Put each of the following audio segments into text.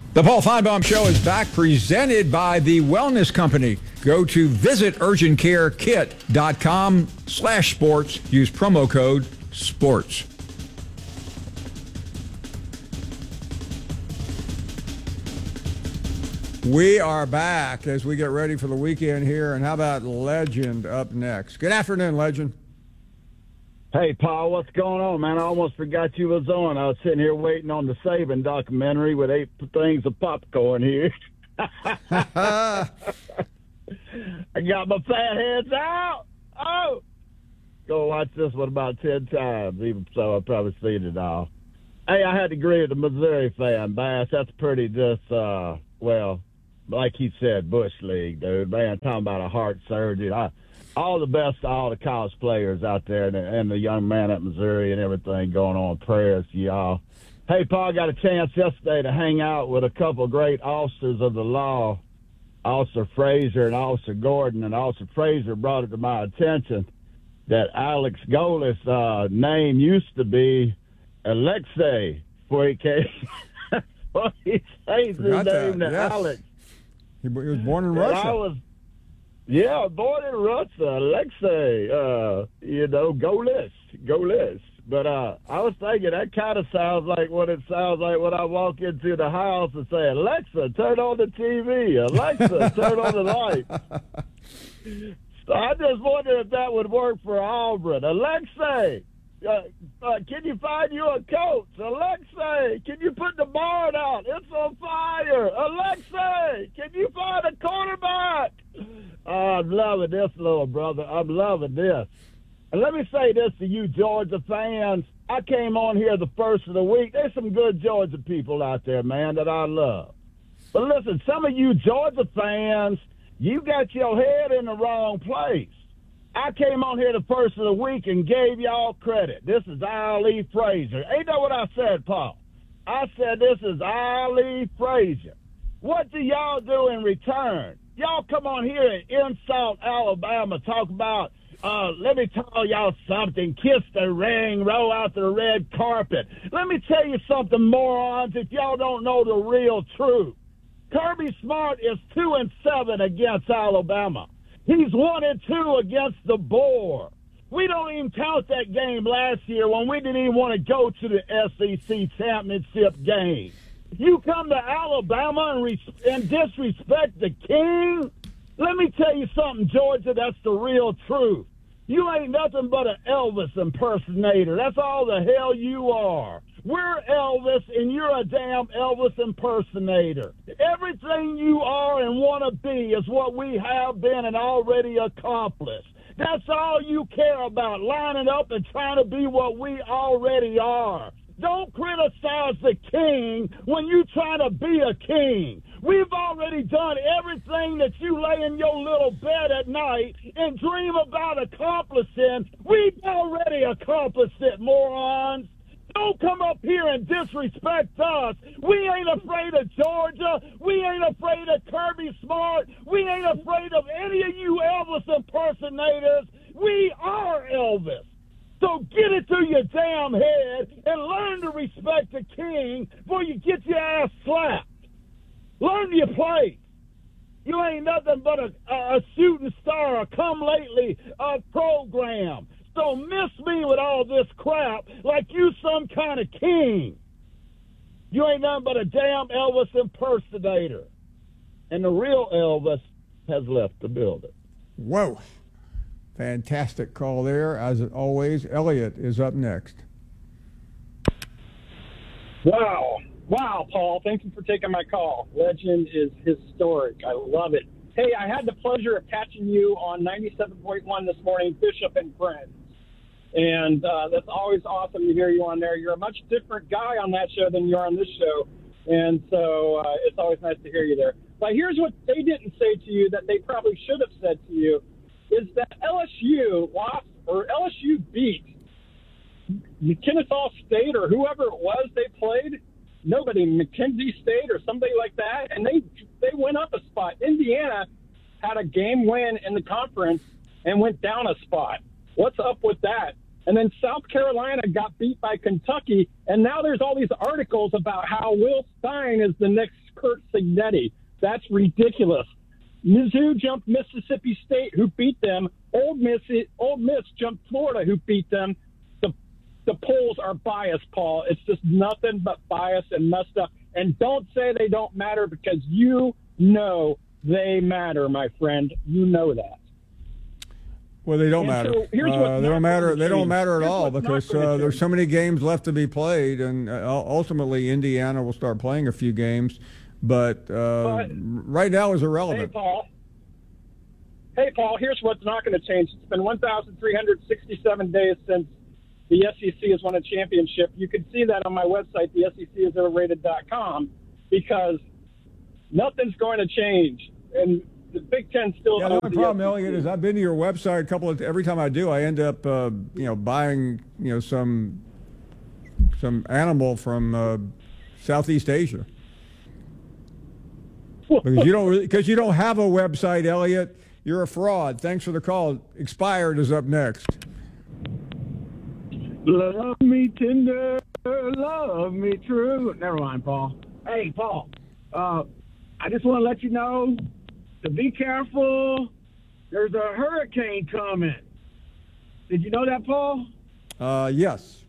The Paul Feinbaum Show is back, presented by the Wellness Company. Go to visiturgentcarekit.com/sports. Use promo code SPORTS. We are back as we get ready for the weekend here. And how about Legend up next? Good afternoon, Legend. Hey, Paul, what's going on, man? I almost forgot you was on. I was sitting here waiting on the Saban documentary with 8 things of popcorn here. I got my fat heads out. Oh! Go watch this one about 10 times, even so I've probably seen it all. Hey, I had to agree with the Missouri fan, Bass. That's pretty just, well, like he said, Bush League, dude. Man, talking about a heart surgery. All the best to all the college players out there and the young man at Missouri and everything going on. Prayers to y'all. Hey, Paul, got a chance yesterday to hang out with a couple of great officers of the law, Officer Frazier and Officer Gordon. And Officer Frazier brought it to my attention that Alex Golis' name used to be Alexei before he came. Well, he changed his name to Alex. He was born in Russia. Yeah, born in Russia, Alexei, Golis. But I was thinking that kind of sounds like what it sounds like when I walk into the house and say, Alexa, turn on the TV. Alexa, turn on the lights. So I just wonder if that would work for Auburn. Alexei, can you find you a coach? Alexei, can you put the barn out? It's on fire. Alexei, can you find a quarterback? Oh, I'm loving this, little brother. I'm loving this. And let me say this to you Georgia fans. I came on here the first of the week. There's some good Georgia people out there, man, that I love. But listen, some of you Georgia fans, you got your head in the wrong place. I came on here the first of the week and gave y'all credit. This is Ali Frazier. Ain't that what I said, Paul? I said this is Ali Frazier. What do y'all do in return? Y'all come on here and insult Alabama, talk about, let me tell y'all something, kiss the ring, roll out the red carpet. Let me tell you something, morons, if y'all don't know the real truth. Kirby Smart is 2-7 against Alabama. He's 1-2 against the Boar. We don't even count that game last year when we didn't even want to go to the SEC championship game. You come to Alabama and disrespect the king? Let me tell you something, Georgia, that's the real truth. You ain't nothing but an Elvis impersonator. That's all the hell you are. We're Elvis, and you're a damn Elvis impersonator. Everything you are and want to be is what we have been and already accomplished. That's all you care about, lining up and trying to be what we already are. Don't criticize the king when you trying to be a king. We've already done everything that you lay in your little bed at night and dream about accomplishing. We've already accomplished it, morons. Don't come up here and disrespect us. We ain't afraid of Georgia. We ain't afraid of Kirby Smart. We ain't afraid of any of you Elvis impersonators. We are Elvis. So get it through your damn head and learn to respect the king before you get your ass slapped. Learn your place. You ain't nothing but a shooting star, a come-lately program. So miss me with all this crap like you some kind of king. You ain't nothing but a damn Elvis impersonator. And the real Elvis has left the building. Whoa. Fantastic call there. As always, Elliot is up next. Wow, Paul. Thank you for taking my call. Legend is historic. I love it. Hey, I had the pleasure of catching you on 97.1 this morning, Bishop and Friends. And that's always awesome to hear you on there. You're a much different guy on that show than you are on this show. And so it's always nice to hear you there. But here's what they didn't say to you that they probably should have said to you, is that LSU lost, or LSU beat Kennesaw State or whoever it was they played, McKenzie State or somebody like that, and they went up a spot. Indiana had a game win in the conference and went down a spot. What's up with that? And then South Carolina got beat by Kentucky, and now there's all these articles about how Will Stein is the next Kurt Signetti. That's ridiculous. Mizzou jumped Mississippi State, who beat them. Ole Miss jumped Florida, who beat them. The polls are biased, Paul. It's just nothing but bias and messed up. And don't say they don't matter, because you know they matter, my friend. You know that. Well, they don't And matter. so here's what's they don't not matter. gonna They don't change. matter at Here's all, what's not because gonna there's change. so many games left to be played, and ultimately Indiana will start playing a few games. But right now is irrelevant. Hey, Paul, here's what's not going to change. It's been 1,367 days since the SEC has won a championship. You can see that on my website, thesecIsoverrated.com, because nothing's going to change. And the Big Ten still Yeah, the owns only the problem, SEC. Elliot, is I've been to your website every time I do, I end up buying some animal from Southeast Asia. Because you don't have a website, Elliot. You're a fraud. Thanks for the call. Expired is up next. Love me tender, love me true. Never mind, Paul. Hey, Paul, I just want to let you know to be careful. There's a hurricane coming. Did you know that, Paul? Yes.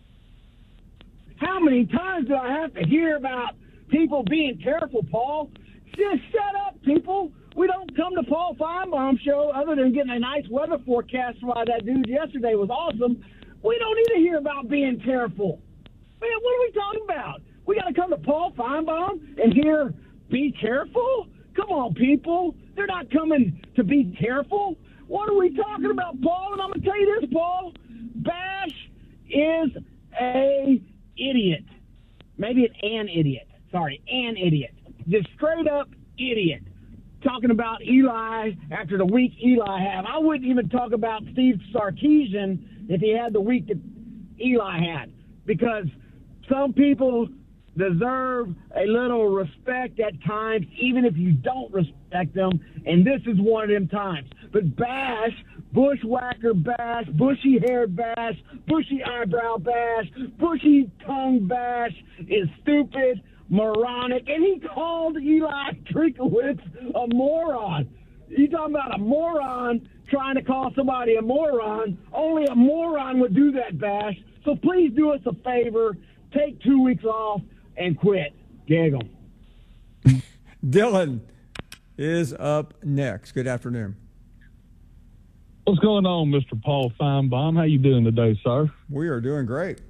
How many times do I have to hear about people being careful, Paul? Just shut up, people. We don't come to Paul Feinbaum show other than getting a nice weather forecast by that dude yesterday was awesome. We don't need to hear about being careful. Man, what are we talking about? We got to come to Paul Feinbaum and hear be careful? Come on, people. They're not coming to be careful. What are we talking about, Paul? And I'm going to tell you this, Paul. Bash is a idiot. Maybe an idiot. Sorry, an idiot. Just straight up idiot. Talking about Eli after the week Eli had. I wouldn't even talk about Steve Sarkisian if he had the week that Eli had, because some people deserve a little respect at times, even if you don't respect them, and this is one of them times. But Bash, bushwhacker Bash, bushy-haired Bash, bushy eyebrow Bash, bushy tongue Bash is stupid, moronic, and he called Eli Trinkowitz a moron. You talking about a moron trying to call somebody a moron? Only a moron would do that, Bash. So please do us a favor, take 2 weeks off and quit. Giggle. Dylan is up next. Good afternoon. What's going on, Mr. Paul Feinbaum? How you doing today, sir? We are doing great.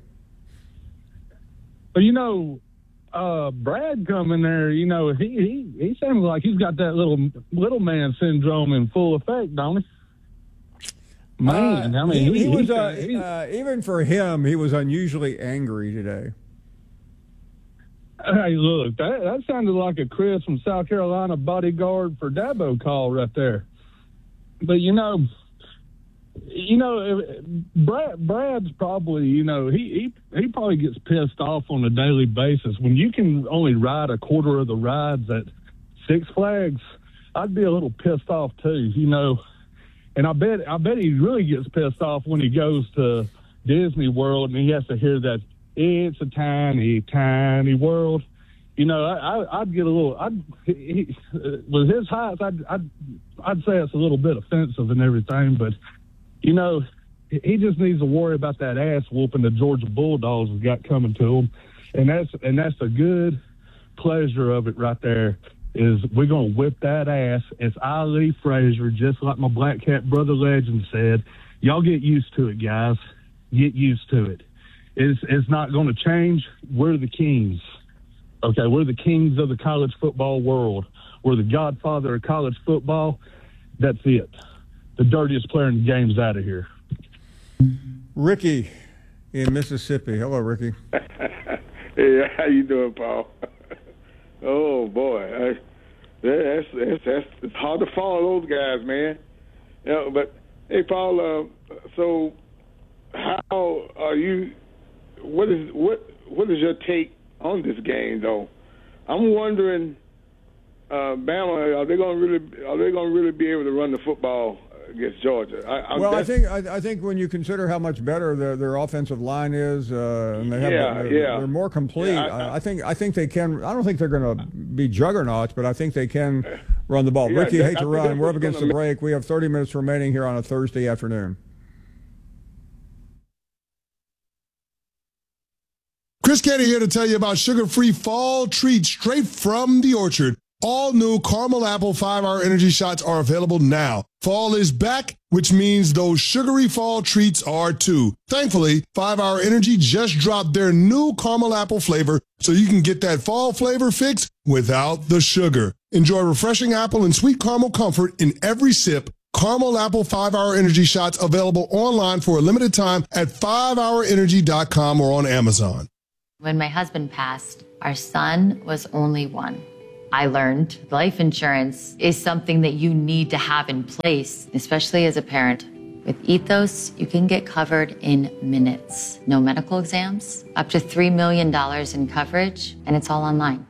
Well, Brad coming there, he sounds like he's got that little man syndrome in full effect, don't he? Man, I mean, he was even for him, he was unusually angry today. Hey, look, that sounded like a Chris from South Carolina bodyguard for Dabo call right there. But Brad's probably, he probably gets pissed off on a daily basis. When you can only ride a quarter of the rides at Six Flags, I'd be a little pissed off too, And I bet he really gets pissed off when he goes to Disney World and he has to hear that it's a tiny, tiny world. I'd get a little. With his height, I'd say it's a little bit offensive and everything, but he just needs to worry about that ass whooping the Georgia Bulldogs has got coming to him, and that's a good pleasure of it right there. Is we're gonna whip that ass. It's Ali Frazier, just like my Black Cat brother Legend said. Y'all get used to it, guys. Get used to it. It's not going to change. We're the kings. Okay, we're the kings of the college football world. We're the godfather of college football. That's it. The dirtiest player in the game's out of here. Ricky in Mississippi. Hello, Ricky. Hey, how you doing, Paul? Oh boy, that's it's hard to follow those guys, man. But hey, Paul. So, how are you? What is your take on this game, though? I'm wondering, Bama, are they going to really be able to run the football? against Georgia. I think when you consider how much better their offensive line is, and they're more complete. Yeah, I think they can. I don't think they're going to be juggernauts, but I think they can run the ball. Yeah, Ricky, hate to run. We're up gonna against the break. We have 30 minutes remaining here on a Thursday afternoon. Chris Canty here to tell you about sugar-free fall treats straight from the orchard. All new caramel apple 5-hour energy shots are available now. Fall is back, which means those sugary fall treats are too. Thankfully, 5-hour energy just dropped their new caramel apple flavor so you can get that fall flavor fix without the sugar. Enjoy refreshing apple and sweet caramel comfort in every sip. Caramel apple 5-hour energy shots available online for a limited time at 5hourenergy.com or on Amazon. When my husband passed, our son was only 1. I learned life insurance is something that you need to have in place, especially as a parent. With Ethos, you can get covered in minutes. No medical exams, up to $3 million in coverage, and it's all online.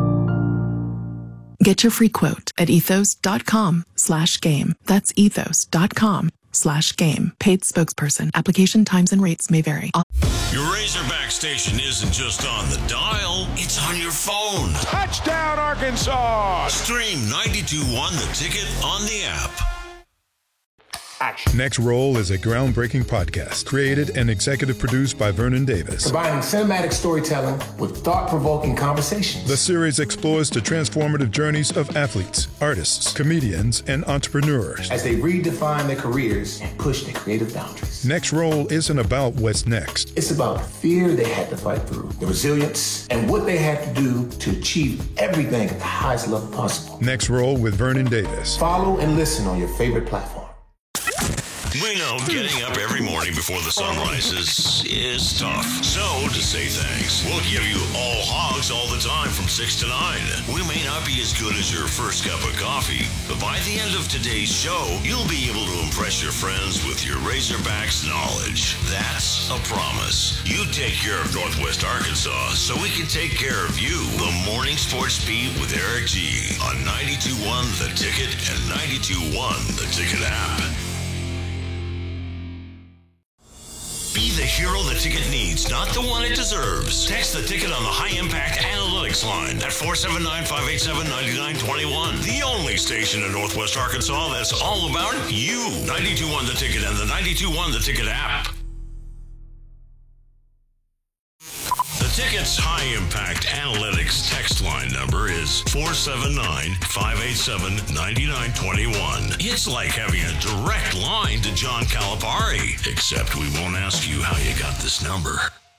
Get your free quote at ethos.com/game. That's ethos.com/game. Paid spokesperson. Application times and rates may vary. Your Razorback station isn't just on the dial, it's on your phone. Touchdown, Arkansas! Stream 92.1 The Ticket on the app. Action. Next Roll is a groundbreaking podcast created and executive produced by Vernon Davis. Combining cinematic storytelling with thought-provoking conversations. The series explores the transformative journeys of athletes, artists, comedians, and entrepreneurs as they redefine their careers and push their creative boundaries. Next Roll isn't about what's next. It's about the fear they had to fight through, the resilience, and what they had to do to achieve everything at the highest level possible. Next Roll with Vernon Davis. Follow and listen on your favorite platform. We know getting up every morning before the sun rises is tough. So, to say thanks, we'll give you all hogs all the time from 6 to 9. We may not be as good as your first cup of coffee, but by the end of today's show, you'll be able to impress your friends with your Razorbacks knowledge. That's a promise. You take care of Northwest Arkansas so we can take care of you. The Morning Sports Beat with Eric G. on 92.1 The Ticket and 92.1 The Ticket app. Be the hero the ticket needs, not the one it deserves. Text the ticket on the High Impact Analytics line at 479-587-9921. The only station in Northwest Arkansas that's all about you. 92.1 The Ticket and the 92.1 The Ticket app. The Ticket's High Impact Analytics text line number is 479-587-9921. It's like having a direct line to John Calipari, except we won't ask you how you got this number.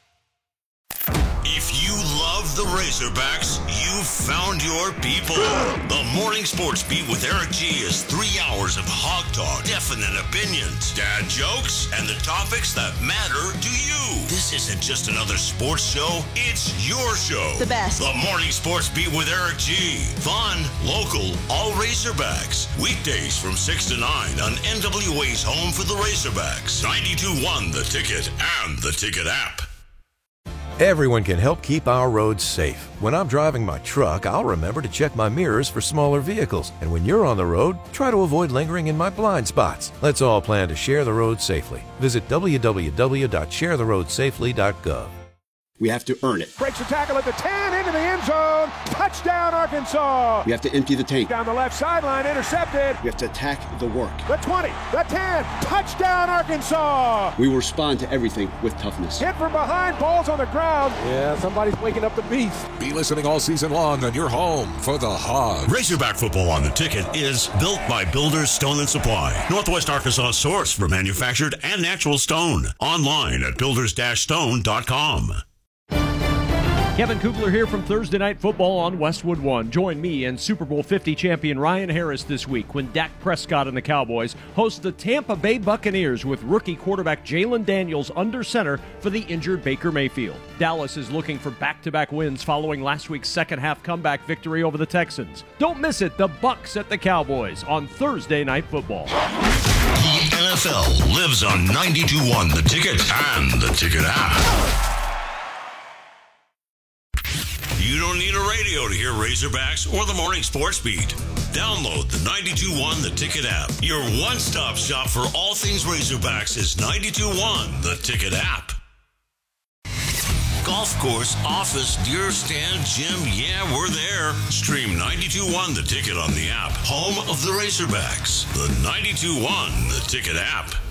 If you love the Razorbacks, you've found your people. The Morning Sports Beat with Eric G is 3 hours of hog talk, definite opinions, dad jokes, and the topics that matter to you. This isn't just another sports show, it's your show. The best. The Morning Sports Beat with Eric G. Fun, local, all Razorbacks. Weekdays from 6 to 9 on NWA's home for the Razorbacks. 92.1 The Ticket and the Ticket app. Everyone can help keep our roads safe. When I'm driving my truck, I'll remember to check my mirrors for smaller vehicles. And when you're on the road, try to avoid lingering in my blind spots. Let's all plan to share the road safely. Visit www.sharetheroadsafely.gov. We have to earn it. Breaks the tackle at the 10, into the end zone. Touchdown, Arkansas. We have to empty the tank. Down the left sideline, intercepted. We have to attack the work. The 20, the 10, touchdown, Arkansas. We will respond to everything with toughness. Hit from behind, ball's on the ground. Yeah, somebody's waking up the beast. Be listening all season long on your home for the Hogs. Razorback football on the Ticket is built by Builders Stone and Supply. Northwest Arkansas source for manufactured and natural stone. Online at builders-stone.com. Kevin Kugler here from Thursday Night Football on Westwood One. Join me and Super Bowl 50 champion Ryan Harris this week when Dak Prescott and the Cowboys host the Tampa Bay Buccaneers with rookie quarterback Jalen Daniels under center for the injured Baker Mayfield. Dallas is looking for back-to-back wins following last week's second-half comeback victory over the Texans. Don't miss it, the Bucs at the Cowboys on Thursday Night Football. The NFL lives on 92.1 The Ticket and the Ticket app. You don't need a radio to hear Razorbacks or the Morning Sports Beat. Download the 92.1 The Ticket app. Your one-stop shop for all things Razorbacks is 92.1 The Ticket app. Golf course, office, deer stand, gym, yeah, we're there. Stream 92.1 The Ticket on the app. Home of the Razorbacks. The 92.1 The Ticket app.